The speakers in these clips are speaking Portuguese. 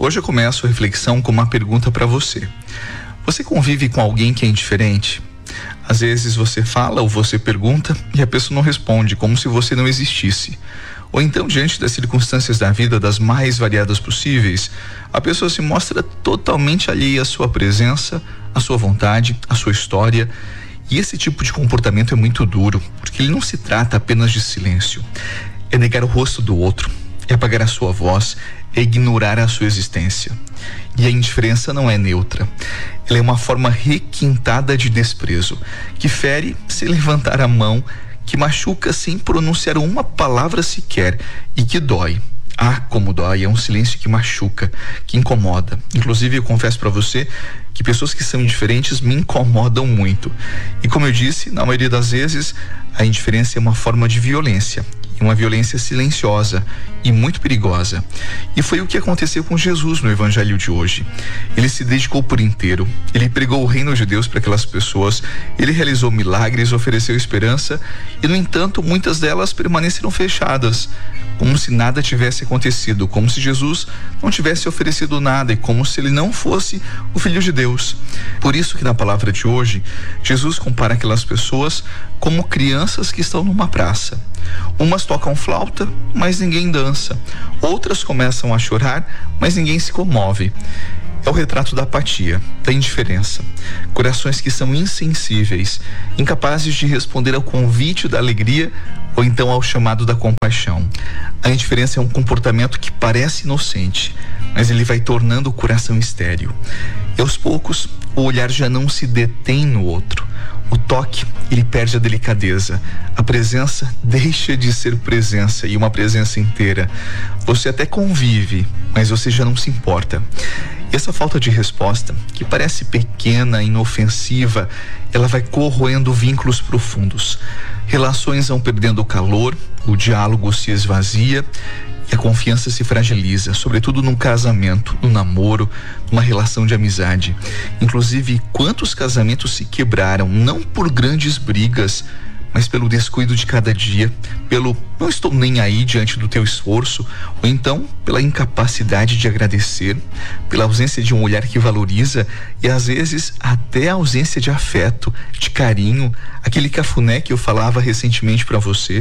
Hoje eu começo a reflexão com uma pergunta para você. Você convive com alguém que é indiferente? Às vezes você fala ou você pergunta e a pessoa não responde, como se você não existisse. Ou então, diante das circunstâncias da vida, das mais variadas possíveis, a pessoa se mostra totalmente alheia à sua presença, à sua vontade, à sua história. E esse tipo de comportamento é muito duro, porque ele não se trata apenas de silêncio. É negar o rosto do outro, é apagar a sua voz, é ignorar a sua existência. E a indiferença não é neutra. Ela é uma forma requintada de desprezo, que fere sem levantar a mão, que machuca sem pronunciar uma palavra sequer e que dói. Ah, como dói, é um silêncio que machuca, que incomoda. Inclusive, eu confesso para você que pessoas que são indiferentes me incomodam muito. E como eu disse, na maioria das vezes, a indiferença é uma forma de violência. E uma violência silenciosa e muito perigosa. E foi o que aconteceu com Jesus no evangelho de hoje. Ele se dedicou por inteiro, ele pregou o reino de Deus para aquelas pessoas, ele realizou milagres, ofereceu esperança e, no entanto, muitas delas permaneceram fechadas, como se nada tivesse acontecido, como se Jesus não tivesse oferecido nada e como se ele não fosse o Filho de Deus. Por isso que na palavra de hoje, Jesus compara aquelas pessoas como crianças que estão numa praça. Umas tocam flauta, mas ninguém dança. Outras começam a chorar, mas ninguém se comove. É o retrato da apatia, da indiferença. Corações que são insensíveis, incapazes de responder ao convite da alegria ou então ao chamado da compaixão. A indiferença é um comportamento que parece inocente, mas ele vai tornando o coração estéril. E aos poucos, o olhar já não se detém no outro. O toque, ele perde a delicadeza. A presença deixa de ser presença e uma presença inteira. Você até convive, mas você já não se importa. E essa falta de resposta, que parece pequena, inofensiva, ela vai corroendo vínculos profundos. Relações vão perdendo o calor, o diálogo se esvazia e a confiança se fragiliza, sobretudo num casamento, num namoro, numa relação de amizade. Inclusive, quantos casamentos se quebraram, não por grandes brigas, mas pelo descuido de cada dia, pelo não estou nem aí diante do teu esforço, ou então pela incapacidade de agradecer, pela ausência de um olhar que valoriza e às vezes até a ausência de afeto, de carinho, aquele cafuné que eu falava recentemente para você.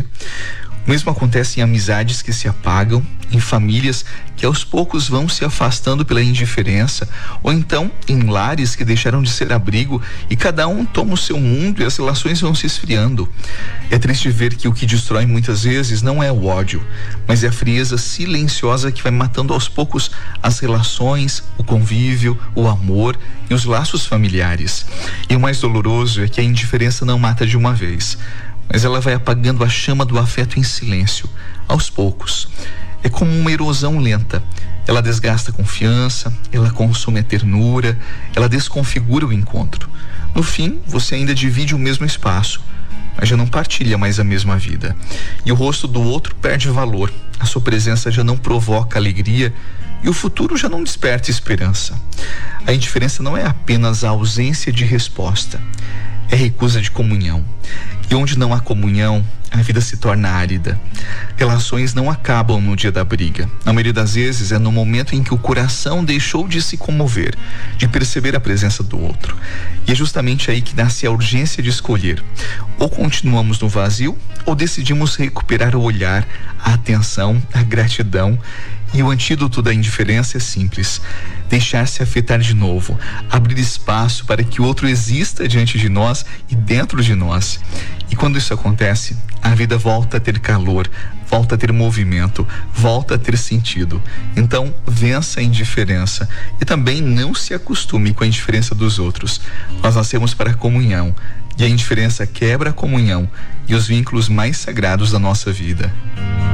O mesmo acontece em amizades que se apagam, em famílias que aos poucos vão se afastando pela indiferença, ou então em lares que deixaram de ser abrigo e cada um toma o seu mundo e as relações vão se esfriando. É triste ver que o que destrói muitas vezes não é o ódio, mas é a frieza silenciosa que vai matando aos poucos as relações, o convívio, o amor e os laços familiares. E o mais doloroso é que a indiferença não mata de uma vez, mas ela vai apagando a chama do afeto em silêncio, aos poucos. É como uma erosão lenta. Ela desgasta a confiança, ela consome a ternura, ela desconfigura o encontro. No fim, você ainda divide o mesmo espaço, mas já não partilha mais a mesma vida. E o rosto do outro perde valor, a sua presença já não provoca alegria e o futuro já não desperta esperança. A indiferença não é apenas a ausência de resposta, é recusa de comunhão. E onde não há comunhão, a vida se torna árida. Relações não acabam no dia da briga. Na maioria das vezes é no momento em que o coração deixou de se comover, de perceber a presença do outro. E é justamente aí que nasce a urgência de escolher. Ou continuamos no vazio, ou decidimos recuperar o olhar, a atenção, a gratidão. E o antídoto da indiferença é simples: deixar-se afetar de novo, abrir espaço para que o outro exista diante de nós e dentro de nós. E quando isso acontece, a vida volta a ter calor, volta a ter movimento, volta a ter sentido. Então, vença a indiferença e também não se acostume com a indiferença dos outros. Nós nascemos para a comunhão e a indiferença quebra a comunhão e os vínculos mais sagrados da nossa vida.